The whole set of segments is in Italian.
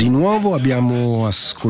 Di nuovo abbiamo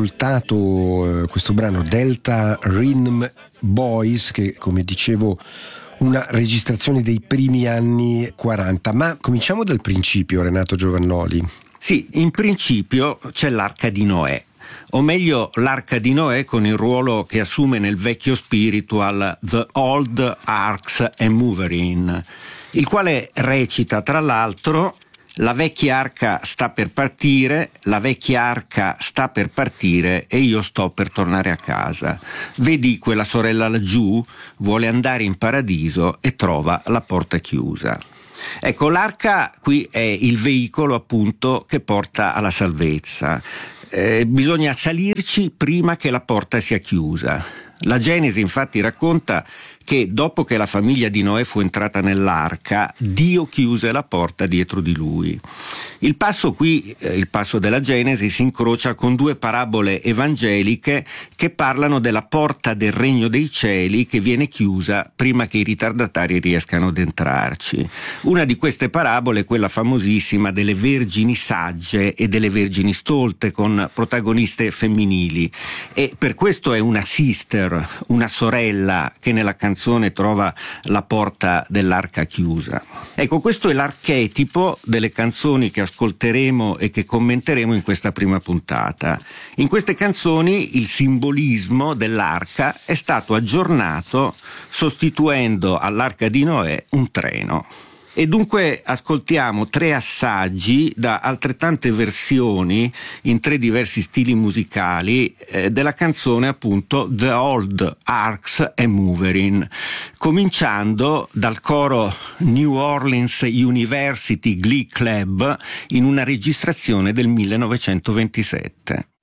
ascoltato questo brano Delta Rhythm Boys, che come dicevo una registrazione dei primi anni 40. Ma cominciamo dal principio, Renato Giovannoli. Sì, in principio c'è l'Arca di Noè, o meglio l'Arca di Noè con il ruolo che assume nel vecchio spiritual The Old Arks a Moving, il quale recita tra l'altro: la vecchia arca sta per partire, la vecchia arca sta per partire e io sto per tornare a casa. Vedi quella sorella laggiù? Vuole andare in paradiso e trova la porta chiusa. Ecco, l'arca qui è il veicolo appunto che porta alla salvezza. Bisogna salirci prima che la porta sia chiusa. La Genesi infatti racconta che dopo che la famiglia di Noè fu entrata nell'arca, Dio chiuse la porta dietro di lui. Il passo qui, il passo della Genesi, si incrocia con due parabole evangeliche che parlano della porta del regno dei cieli che viene chiusa prima che i ritardatari riescano ad entrarci. Una di queste parabole è quella famosissima delle vergini sagge e delle vergini stolte, con protagoniste femminili, e per questo è una sister, una sorella, che nella canzone trova la porta dell'arca chiusa. Ecco, questo è l'archetipo delle canzoni che ascolteremo e che commenteremo in questa prima puntata. In queste canzoni il simbolismo dell'arca è stato aggiornato sostituendo all'Arca di Noè un treno. E dunque ascoltiamo tre assaggi da altrettante versioni in tre diversi stili musicali della canzone appunto The Old Arks a Moving, cominciando dal coro New Orleans University Glee Club in una registrazione del 1927.